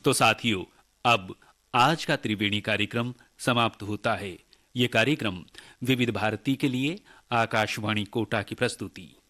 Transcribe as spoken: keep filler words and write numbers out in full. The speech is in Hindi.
तो साथियों, अब आज का त्रिवेणी कार्यक्रम समाप्त होता है। ये कार्यक्रम विविध भारती के लिए आकाशवाणी कोटा की प्रस्तुति।